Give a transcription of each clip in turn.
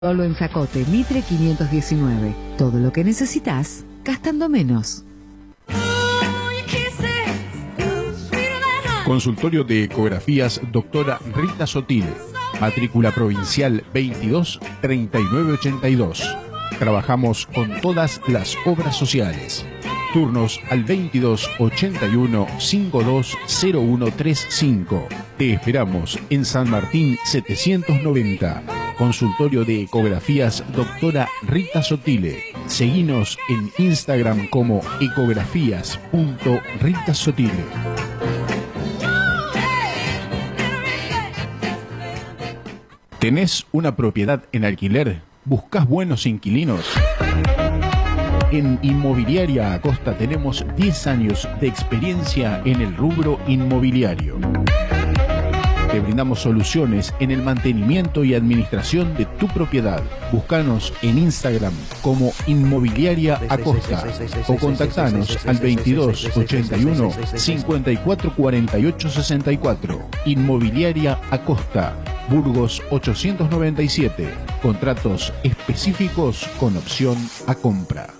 Solo en Zacote, Mitre 519. Todo lo que necesitas, gastando menos. Consultorio de Ecografías Doctora Rita Sotile. Matrícula provincial 22 3982. Trabajamos con todas las obras sociales. Turnos al 22 81 520135. Te esperamos en San Martín 790. Consultorio de Ecografías Doctora Rita Sotile. Seguinos en Instagram como ecografías.ritasotile. ¿Tenés una propiedad en alquiler? ¿Buscás buenos inquilinos? En Inmobiliaria Acosta tenemos 10 años de experiencia en el rubro inmobiliario. Te brindamos soluciones en el mantenimiento y administración de tu propiedad. Búscanos en Instagram como Inmobiliaria Acosta o contactanos al 22 81 54 48 64. Inmobiliaria Acosta, Burgos 897. Contratos específicos con opción a compra.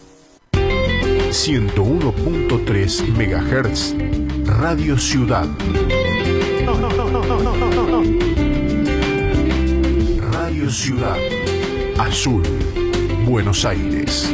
101.3 MHz Radio Ciudad. Radio Ciudad Azul, Buenos Aires.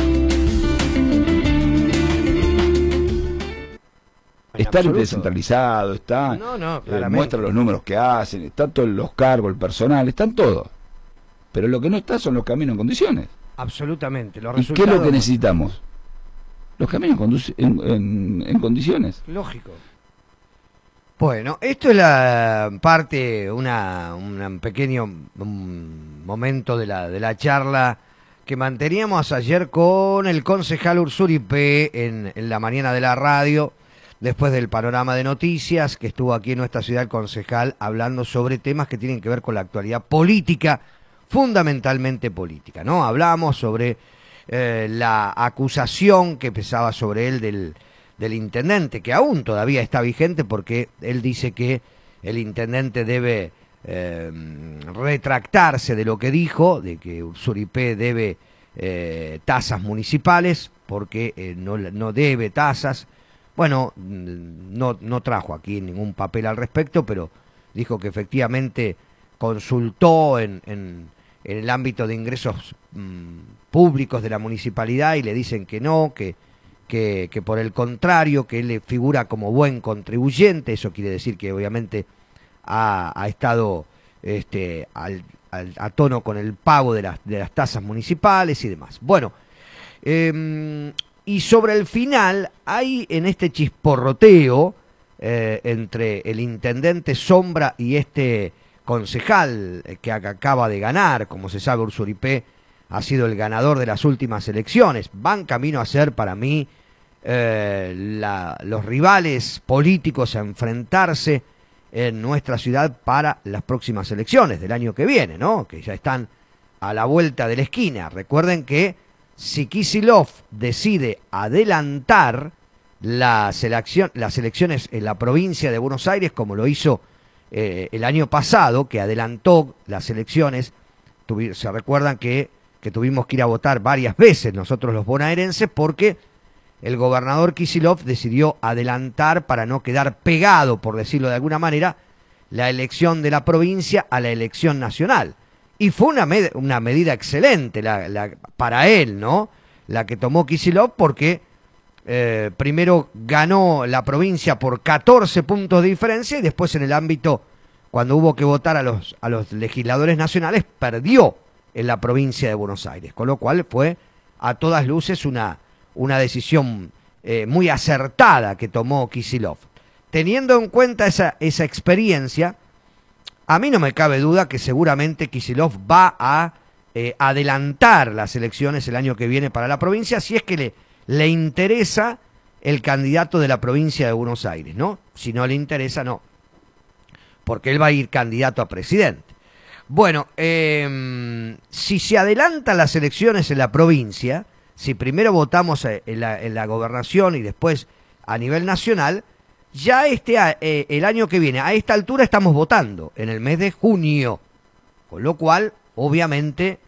Está descentralizado, está muestra los números que hacen, están todos los cargos, el personal, están todos. Pero lo que no está son los caminos en condiciones. Absolutamente. Los ¿Y qué es lo que necesitamos? Los caminos en condiciones. Lógico. Bueno, esto es la parte, un pequeño momento de la charla que manteníamos ayer con el concejal Urzuripé en la mañana de la radio, después del panorama de noticias, que estuvo aquí en nuestra ciudad el concejal hablando sobre temas que tienen que ver con la actualidad política, fundamentalmente política, ¿no? Hablamos sobre la acusación que pesaba sobre él del intendente, que aún todavía está vigente porque él dice que el intendente debe retractarse de lo que dijo, de que Urzuripé debe tasas municipales porque no debe tasas. Bueno, no trajo aquí ningún papel al respecto, pero dijo que efectivamente consultó en el ámbito de ingresos públicos de la municipalidad y le dicen que no, que por el contrario, que él figura como buen contribuyente. Eso quiere decir que obviamente ha estado a tono con el pago de las tasas municipales y demás. Bueno, y sobre el final hay en este chisporroteo entre el intendente Sombra y este concejal que acaba de ganar. Como se sabe, Urzuripé ha sido el ganador de las últimas elecciones. Van camino a ser, para mí, los rivales políticos a enfrentarse en nuestra ciudad para las próximas elecciones del año que viene, ¿no? Que ya están a la vuelta de la esquina. Recuerden que si Kicillof decide adelantar las elecciones en la provincia de Buenos Aires, como lo hizo el año pasado, que adelantó las elecciones, se recuerdan que tuvimos que ir a votar varias veces nosotros los bonaerenses porque el gobernador Kicillof decidió adelantar para no quedar pegado, por decirlo de alguna manera, la elección de la provincia a la elección nacional. Y fue una medida excelente para él, ¿no? La que tomó Kicillof porque primero ganó la provincia por 14 puntos de diferencia y después en el ámbito, cuando hubo que votar a los legisladores nacionales, perdió en la provincia de Buenos Aires, con lo cual fue a todas luces una decisión muy acertada que tomó Kicillof. Teniendo en cuenta esa experiencia, a mí no me cabe duda que seguramente Kicillof va a adelantar las elecciones el año que viene para la provincia, si es que le interesa el candidato de la provincia de Buenos Aires, ¿no? Si no le interesa, no, porque él va a ir candidato a presidente. Bueno, si se adelantan las elecciones en la provincia, si primero votamos en la gobernación y después a nivel nacional, ya el año que viene, a esta altura estamos votando, en el mes de junio, con lo cual, obviamente,